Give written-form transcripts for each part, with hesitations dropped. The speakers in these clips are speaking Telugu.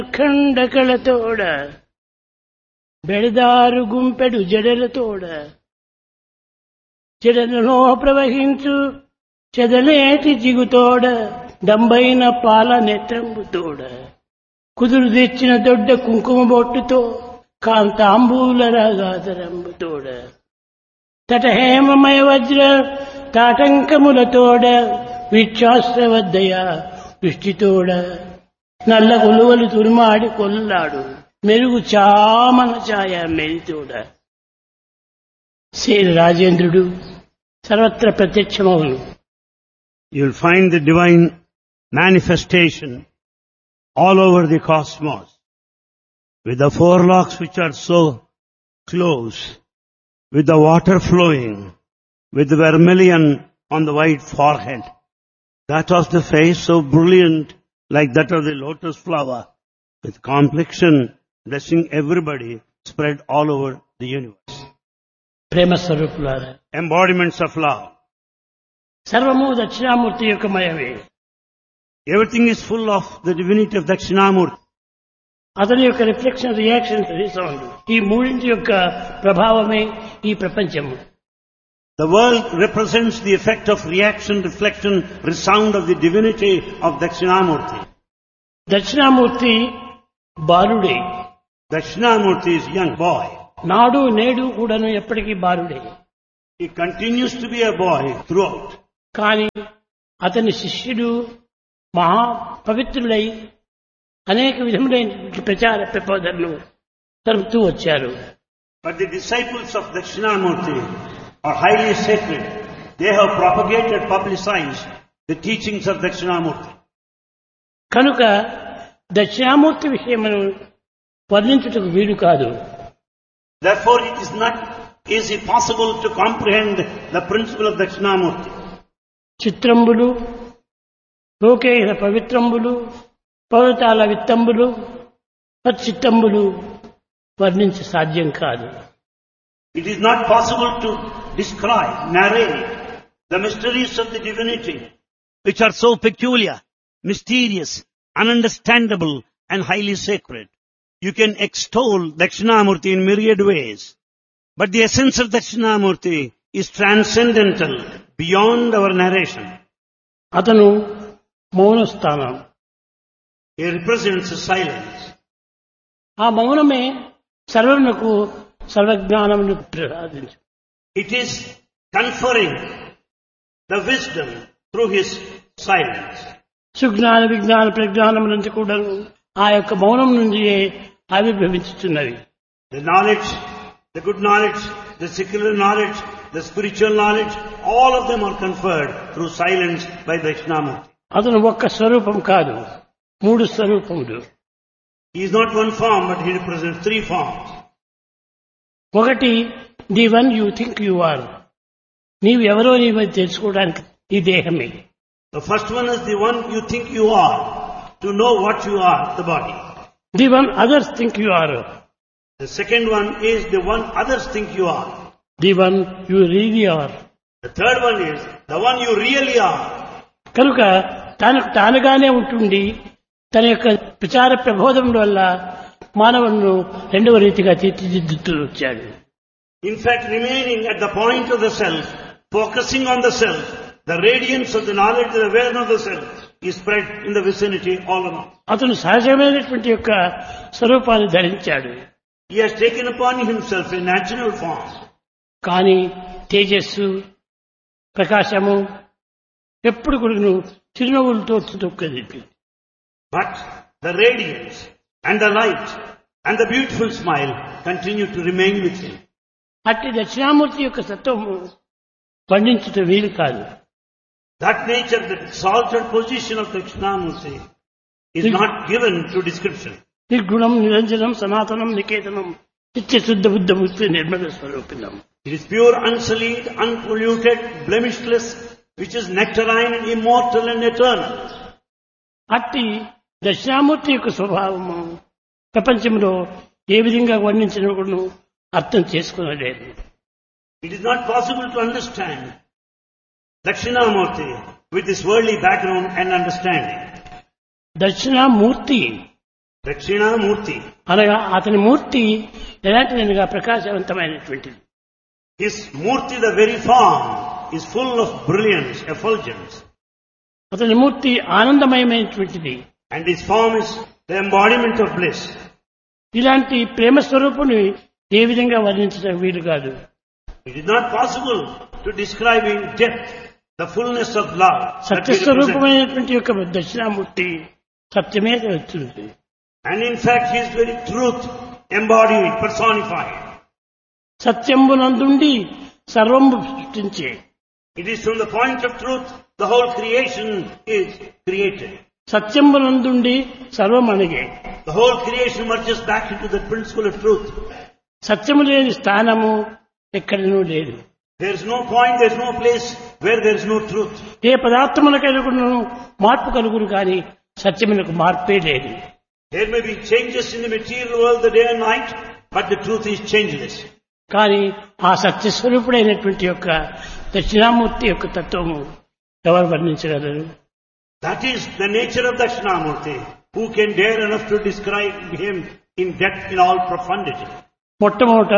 ఖండకళతోడ బెడదారు గుంపెడు జడలతోడ జడలలో ప్రవహించు చెదలేటి జిగుతోడ డంబైన పాల నెత్రంబుతోడ కుదురు తెచ్చిన దొడ్డ కుంకుమ బొట్టుతో కాంతాంబూల రాగాధరంబుతోడ తటహేమమయ వజ్ర తాటంకములతోడ విచ్ఛాస్త్రవద్దయ దృష్టితోడ నల్ల కొలువలు తురుమాడి కొల్లాడు మెరుగు చామన ఛాయ మెరితోడ శ్రీ రాజేంద్రుడు సర్వత్ర ప్రత్యక్షమవును. You'll find the divine manifestation all over the cosmos, with the forelocks which are so close, with the water flowing, with the vermilion on the white forehead. That was the face so brilliant, like that of the lotus flower, with complexion blessing everybody, spread all over the universe. ప్రేమ స్వరూపులారా, Embodiments of love. సర్వము దక్షిణామూర్తి యొక్క మయమే. Everything is full of the divinity of Dakshinamurti. అతని యొక్క రిఫ్లెక్షన్, రియాక్షన్, రీసౌండ్, ఈ మూడింటి యొక్క ప్రభావమే ఈ ప్రపంచము. The world represents the effect of reaction, reflection, resound of the divinity of Dakshinamurti. Dakshinamurthy బాలుడే. Dakshinamurti is young boy. నాడు నేడు కూడాను ఎప్పటికీ బాలుడే. He continues to be a boy throughout. కానీ అతని శిష్యుడు మహా పవిత్రులై అనేక విధములైన ప్రచార ప్రబోధనలు జరుపుతూ వచ్చారు. But the disciples of Dakshinamurti are highly sacred. They have propagated, publicized the teachings of Dakshinamurti. కనుక దక్షిణామూర్తి విషయమును వర్ణించుటకు వీలు కాదు. Therefore, it is not easy possible to comprehend the principle of Dakshinamurti. చిత్రంబులు, లోకేహ పవిత్రంబులు, పర్వతాల విత్తంబులు, చిత్తంబులు వర్ణించ సాధ్యం కాదు. It is not possible to describe, narrate the mysteries of the divinity, which are so peculiar, mysterious, ununderstandable, and highly sacred. You can extol Dakshinamurti in myriad ways, but the essence of Dakshinamurti is transcendental, beyond our narration. అతను మౌనస్థానం. He represents silence. ఆ మౌనమే సర్వమునకు సర్వజ్ఞానమును ప్రసాదించు. It is conferring the wisdom through his silence. Sujnana విజ్ఞాన ప్రజ్ఞానములంతా కూడా ఆ యొక్క మౌనం నుండి ఆవిర్భవించుతున్నవి. The knowledge, the good knowledge, the secular knowledge, the spiritual knowledge, all of them are conferred through silence by Dakshinamurti. అతను ఒక్క స్వరూపం కాదు, మూడు స్వరూపములు. He is not one form, but he represents three forms. ఒకటి, the one you think you are. నీవు ఎవరో నీవు తెలుసుకోవడానికి ఈ దేహమే. The first one is the one you think you are, to know what you are, the body. The one others think you are. The second one is the one others think you are. The one you really are. The third one is the one you really are. కనుక తనకు తానుగానే ఉంటుండి తన యొక్క ప్రచార ప్రబోధం వల్ల మానవులను రెండవ రీతిగా తీర్చిదిద్దుతూ వచ్చాడు. In fact, remaining at the point of the self, focusing on the self, the radiance of the knowledge, the awareness of the self is spread in the vicinity all around. అతను సహజమైనటువంటి యొక్క స్వరూపాన్ని ధరించాడు. He has taken upon himself a natural form. కానీ తేజస్సు, ప్రకాశము ఎప్పుడు కూడా చిరునవ్వులతో తొక్కది. But the radiance and the light and the beautiful smile continue to remain with him. అట్టి దక్షిణామూర్తి యొక్క సత్వము వర్ణించుట వీలు కాదు. That nature, the exalted position of Dakshinamurti is not given to description. నిర్గుణం, నిరంజనం, సనాతనం, నికేతనం, నిత్యశుద్ధ బుద్ధ బుద్ధి Nirmala స్వరూపిణం. It is pure, unsullied, unpolluted, blemishless, which is nectarine and immortal and eternal. అట్టి దక్షిణామూర్తి యొక్క స్వభావము ప్రపంచంలో ఏ విధంగా వర్ణించిన కూడా అర్థం చేసుకోలేదు. It is not possible to understand Dakshinamurti with this worldly background and understanding. Dakshinamurthy Dakshinamurti. అనగా అతని మూర్తి ఎలాంటిదనగా ప్రకాశవంతమైనటువంటిది. His Murti, the very form, is full of brilliance, effulgence. అతని మూర్తి ఆనందమయమైనటువంటిది. And his form is the embodiment of bliss. ఇలాంటి ప్రేమ స్వరూపుని ఏ విధంగా వర్ణించడం వీలు కాదు. It is not possible to describe in depth the fullness of love. that he represents. సత్యస్వరూపమైనటువంటి యొక్క దక్షిణామూర్తి సత్యమే వచ్చింది. And in fact, he is very truth embodied, personified. సత్యంబునందుండి సర్వము సృష్టించే It is from the point of truth the whole creation is created. సత్యంబునందుండి సర్వం అణిగే. The whole creation merges back into the principle of truth. సత్యము లేని స్థానము ఎక్కడనూ లేదు. There is no point, there is no place where there is no truth. ఏ పదార్థములకైనా మార్పు కలుగును కానీ సత్యమునకు మార్పే లేదు. There may be changes in the material world, the day and night, but the truth is changeless. కానీ ఆ సత్యస్వరూపుడైనటువంటి యొక్క దక్షిణామూర్తి యొక్క తత్వము ఎవరు వర్ణించగలరు? That is the nature of Dakshinamurti. Who can dare enough to describe him in depth, in all profundity? మొట్టమొదట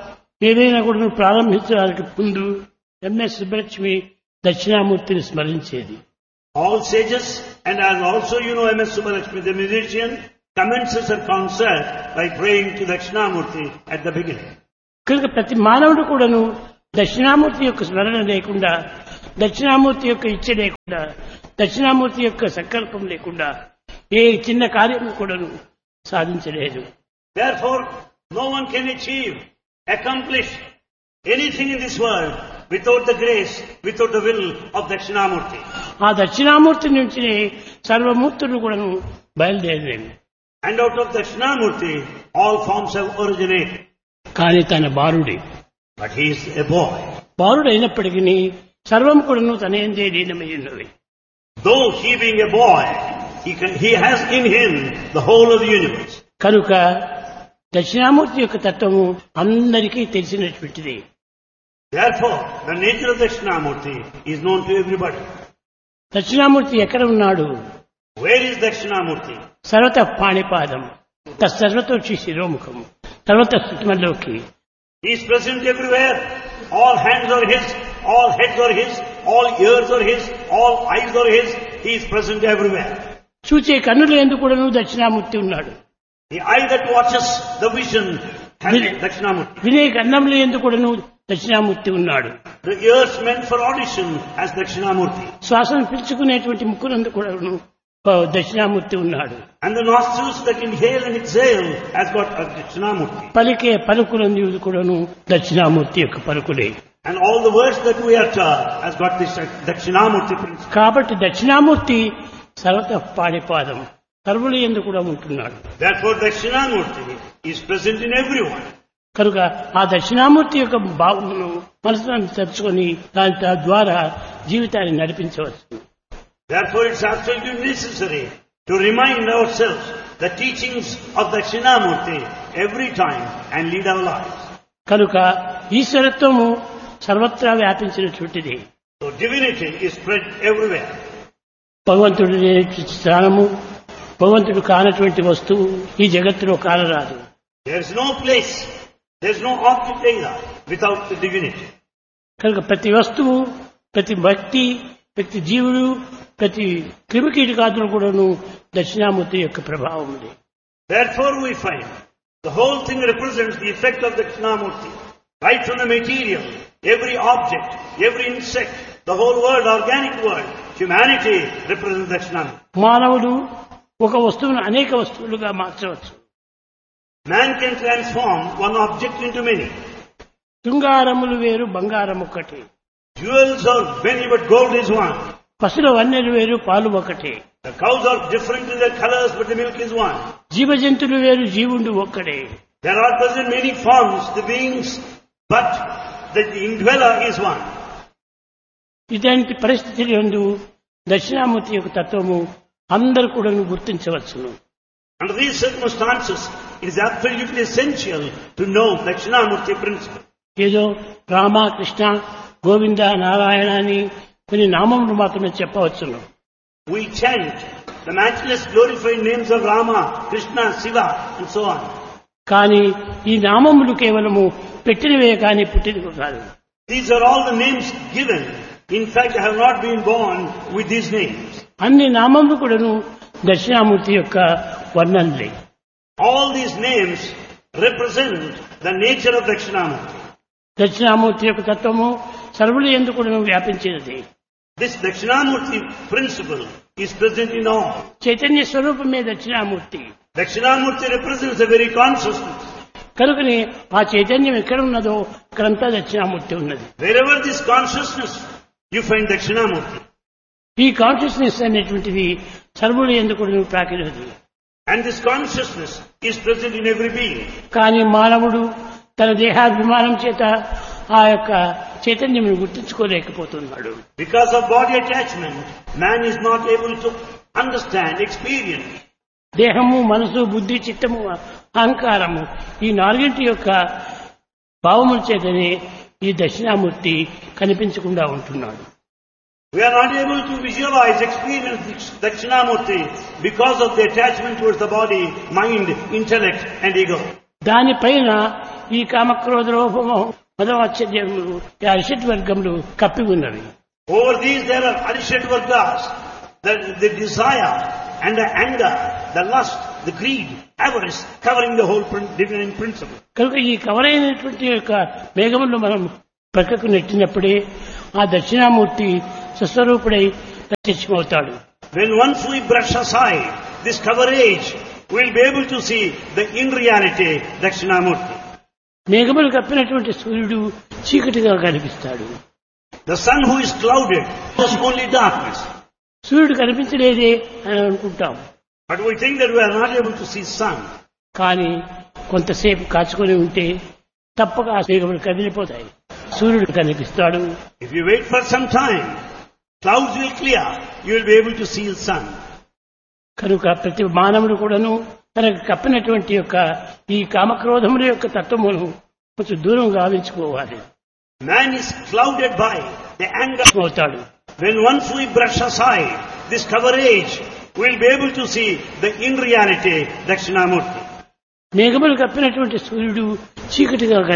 ఏదైనా కూడా ప్రారంభించడానికి ముందు MS Subbalakshmi దక్షిణామూర్తిని స్మరించేది. All sages, and as also you know M.S. Subbalakshmi, the musician, commences her concert by praying to Dakshinamurti at the beginning. కనుక ప్రతి మానవుడు కూడాను దక్షిణామూర్తి యొక్క స్మరణ లేకుండా, దక్షిణామూర్తి యొక్క ఇచ్చ లేకుండా, దక్షిణామూర్తి యొక్క సంకల్పం లేకుండా ఏ చిన్న కార్యం కూడాను సాధించలేదు. Therefore, no one can achieve, accomplish anything in this world without the grace, without the will of Dakshinamurti. ఆ దక్షిణామూర్తి నుంచి సర్వమూర్తులు కూడాను బయలుదేరేవి. And out of Dakshinamurti, all forms have originated. కానీ తన బాలుడి. But he is a boy. బాలుడు అయినప్పటికీ సర్వం కూడాను తనేందే లీనమై ఉన్నవి. Though he being a boy, he has in him the whole of the universe. కనుక దక్షిణామూర్తి యొక్క తత్వము అందరికీ తెలిసినటువంటిది. Therefore, the nature of Dakshinamurti is known to everybody. Dakshinamurthy ఎక్కడ ఉన్నాడు? Where is Dakshinamurti? సర్వత పాణిపాదం, సర్వతోక్షి శిరోముఖం, సర్వత స్థితిమల్లోకి. He is present everywhere. All hands are his, all heads are his, all ears are his, all eyes are his. He is present everywhere. చూచే కన్నులు ఎందుకు కూడాను దక్షిణామూర్తి ఉన్నాడు. The eye that watches the vision has Dakshinamurti. వినే కన్నములు ఎందుకు కూడాను దక్షిణామూర్తి ఉన్నాడు. The ears meant for audition has Dakshinamurti. శ్వాసను పిలుచుకునేటువంటి ముక్కునందు కూడాను దక్షిణామూర్తి ఉన్నాడు. And the nostrils that inhale and exhale has got a Dakshinamurti. పలికే పలుకులందు కూడాను దక్షిణామూర్తి యొక్క పలుకులే. And all the words that we utter has got this Dakshinamurti principle. కాబట్టి దక్షిణామూర్తి సర్వత పాణిపాదం, సర్వులు యందు కూడా ఉంటున్నాడు. Therefore Dakshinamurti is present in everyone. కనుక ఆ దక్షిణామూర్తి యొక్క భావమును మనసును తెచ్చుకొని దాని ద్వారా జీవితాన్ని నడిపించవచ్చు. Therefore it's absolutely necessary to remind ourselves the teachings of Dakshinamurti every time and lead our lives. కనుక ఈశ్వరత్వము సర్వత్రా వ్యాపించినటువంటిది. So divinity is spread everywhere. భగవంతుడు లేని స్థానము, భగవంతుడు కానటువంటి వస్తువు ఈ జగత్తులో కానరాదు. There is no place, there is no object either without the divinity. కనుక ప్రతి వస్తువు, ప్రతి వ్యక్తి, ప్రతి జీవుడు, ప్రతి క్రిమికీటకాదులు కూడాను దక్షిణామూర్తి యొక్క ప్రభావం ఉంది. Therefore we find the whole thing represents the effect of Dakshinamurti. Right from the material, every object, every insect, the whole world, organic world, humanity represents Dakshinamurti. మానవుడు ఒక వస్తువును అనేక వస్తువులుగా మార్చవచ్చు. Man can transform one object into many. శృంగారములు వేరు, బంగారం ఒకటి. Jewels are many, but gold is one. పశుల వన్నెలు వేరు, పాలు ఒకటి. The cows are different in their colors, but the milk is one. జీవజంతువులు వేరు, జీవుండు ఒక్కడే. There are present many forms, the beings, but the indweller is one. ఇలాంటి పరిస్థితుల యందు దక్షిణామూర్తి యొక్క తత్వము అందరూ కూడా గుర్తించవచ్చును. Under these circumstances, it is absolutely essential to know Dakshinamurti principle. ఏదో రామ, కృష్ణ, గోవింద, నారాయణ అని కొన్ని నామములు మాత్రమే చెప్పవచ్చును. We chant the matchless glorified names of Rama, Krishna, Shiva and so on. కానీ ఈ నామములు కేవలము పెట్టినవే కానీ పుట్టినవి కాదు. These are all the names given. In fact, I have not been born with these names. అన్ని నామములు కూడాను దక్షిణామూర్తి యొక్క వర్ణనలే. All these names represent the nature of Dakshinamurti. Dakshinamurthy యొక్క తత్వము సర్వుల యందు కూడాను వ్యాపించినది. This Dakshinamurti principle is present in all. Chaitanya స్వరూపమే Dakshinamurthy. Dakshinamurti represents the very consciousness. కనుకనే ఆ చైతన్యం ఎక్కడ ఉన్నదో అక్కడంతా దక్షిణామూర్తి ఉన్నది. Wherever this consciousness, you find Dakshinamurti. ఈ కాన్షియస్నెస్ అనేటువంటిది సర్వుల యందు కూడాను ప్రాకినది. And this consciousness is present in every being. కానీ మానవుడు తన దేహాభిమానం చేత ఆ యొక్క చైతన్యం గుర్తించుకోలేకపోతున్నాడు. Because of body attachment, man is not able to understand, experience. దేహము, మనసు, బుద్ధి, చిత్తము, అహంకారము ఈ నాలుగింటి యొక్క భావముల చేతనే ఈ దక్షిణామూర్తి కనిపించకుండా ఉంటున్నాడు. We are not able to visualize, experience Dakshinamurti because of the attachment towards the body, mind, intellect and ego. దానిపైన ఈ కామక్రోధ లోభము మదమాశ్చర్యములు ఈ అరిషట్ వర్గములు కప్పి ఉన్నవి. Over these there are Arishat Vargas, the desire and the anger, the lust, the greed, avarice, covering the whole divine principle. కనుక ఈ కవరైనటువంటి యొక్క మేఘములను మనం ప్రక్కకు నెట్టినప్పుడే ఆ Dakshinamurthy స్వస్వరూపుడై ప్రత్యక్షమవుతాడు. When once we brush aside this coverage, we will be able to see the in reality Dakshinamurti. మేఘములు కప్పినటువంటి సూర్యుడు చీకటిగా కనిపిస్తాడు. The sun who is clouded is only darkness. సూర్యుడు కనిపించలేదే అని అనుకుంటాం. But we think that we are not able to see sun. కానీ కొంతసేపు కాచుకొని ఉంటే తప్పక ఆ మేఘములు కదిలిపోతాయి. సూర్యుడు కనిపిస్తాడు. If you wait for some time, clouds will clear. You will be able to see the sun. కనుక ప్రతి మానవుడు కూడాను తనకు కప్పినటువంటి యొక్క ఈ కామక్రోధముల యొక్క తత్వమును కొంచెం దూరం గావించుకోవాలి. Man is clouded by the anger. అవుతాడు. When once we brush aside this coverage, we will be able to see the in reality Dakshinamurti. మేఘములు కప్పినటువంటి సూర్యుడు చీకటిగా